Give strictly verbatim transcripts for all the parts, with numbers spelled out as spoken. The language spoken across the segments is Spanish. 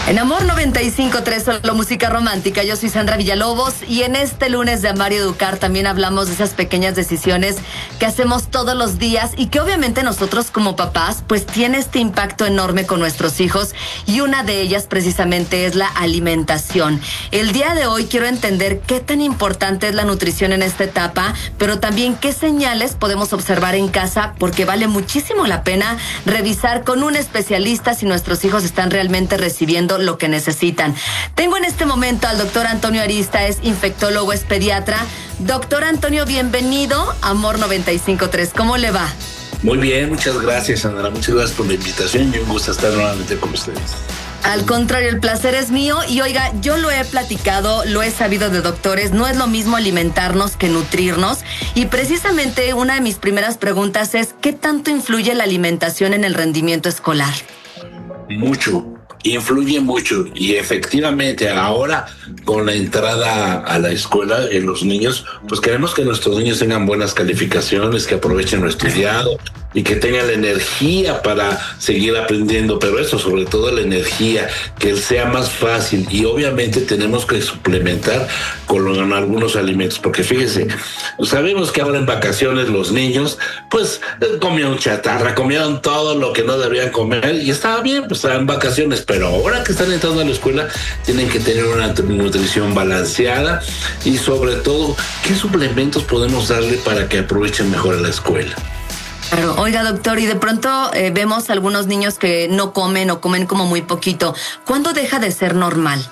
En Amor noventa y cinco punto tres, solo música romántica. Yo soy Sandra Villalobos y en este lunes de Amar y Educar también hablamos de esas pequeñas decisiones que hacemos todos los días y que obviamente nosotros como papás pues tiene este impacto enorme con nuestros hijos, y una de ellas precisamente es la alimentación. El día de hoy quiero entender qué tan importante es la nutrición en esta etapa, pero también qué señales podemos observar en casa, porque vale muchísimo la pena revisar con un especialista si nuestros hijos están realmente recibiendo lo que necesitan. Tengo en este momento al doctor Antonio Arista, es infectólogo, es pediatra. Doctor Antonio, bienvenido a Amor noventa y cinco punto tres. ¿Cómo le va? Muy bien, muchas gracias, Sandra. Muchas gracias por la invitación y un gusto estar nuevamente con ustedes. Al contrario, el placer es mío. Y oiga, yo lo he platicado, lo he sabido de doctores, no es lo mismo alimentarnos que nutrirnos. Y precisamente una de mis primeras preguntas es, ¿qué tanto influye la alimentación en el rendimiento escolar? Mucho. Influye mucho, y efectivamente ahora con la entrada a la escuela en los niños, pues queremos que nuestros niños tengan buenas calificaciones, que aprovechen lo estudiado y que tengan la energía para seguir aprendiendo, pero eso, sobre todo la energía, que sea más fácil. Y obviamente tenemos que suplementar con algunos alimentos, porque fíjese, sabemos que ahora en vacaciones los niños pues comieron chatarra, comieron todo lo que no deberían comer y estaba bien, pues estaban en vacaciones, pero ahora que están entrando a la escuela tienen que tener una nutrición balanceada y sobre todo, ¿qué suplementos podemos darle para que aprovechen mejor la escuela? Claro. Oiga, doctor, y de pronto eh, vemos algunos niños que no comen o comen como muy poquito. ¿Cuándo deja de ser normal?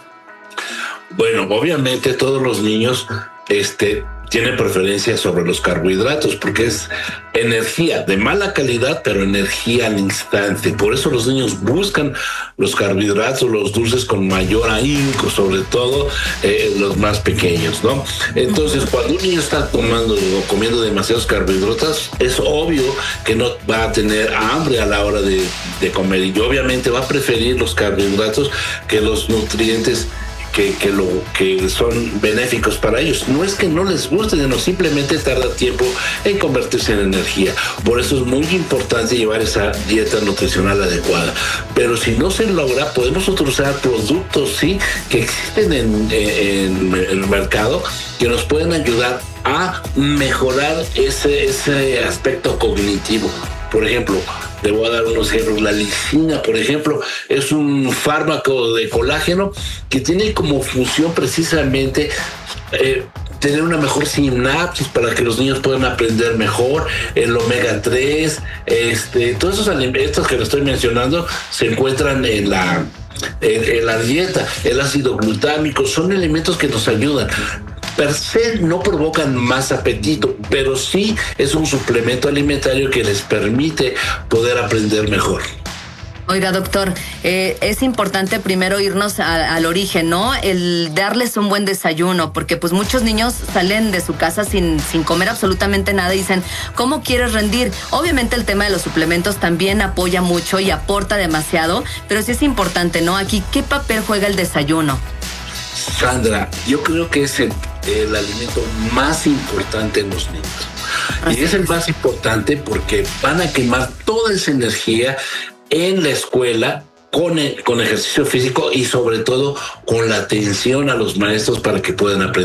Bueno, obviamente todos los niños este, tienen preferencia sobre los carbohidratos porque es energía de mala calidad, pero energía al instante. Por eso los niños buscan los carbohidratos, los dulces con mayor ahínco, sobre todo eh, los más pequeños, ¿no? Entonces, cuando un niño está tomando o comiendo demasiados carbohidratos, es obvio que no va a tener hambre a la hora de, de comer, y obviamente va a preferir los carbohidratos que los nutrientes Que, que, lo, que son benéficos para ellos. No es que no les guste, sino simplemente tarda tiempo en convertirse en energía. Por eso es muy importante llevar esa dieta nutricional adecuada. Pero si no se logra, podemos utilizar productos, sí, que existen en, en, en el mercado, que nos pueden ayudar a mejorar ese, ese aspecto cognitivo. Por ejemplo, le voy a dar unos ejemplos. La lisina, por ejemplo, es un fármaco de colágeno que tiene como función precisamente eh, tener una mejor sinapsis para que los niños puedan aprender mejor. El omega tres, este, todos esos alimentos que les estoy mencionando se encuentran en la, en, en la dieta. El ácido glutámico son elementos que nos ayudan. Per se no provocan más apetito, pero sí es un suplemento alimentario que les permite poder aprender mejor. Oiga, doctor, eh, es importante primero irnos a, al origen, ¿no? El darles un buen desayuno, porque pues muchos niños salen de su casa sin, sin comer absolutamente nada y dicen, ¿cómo quieres rendir? Obviamente el tema de los suplementos también apoya mucho y aporta demasiado, pero sí es importante, ¿no? Aquí, ¿qué papel juega el desayuno? Sandra, yo creo que es el, el alimento más importante en los niños. Así y es el más importante porque van a quemar toda esa energía en la escuela con, el, con ejercicio físico y sobre todo con la atención a los maestros para que puedan aprender.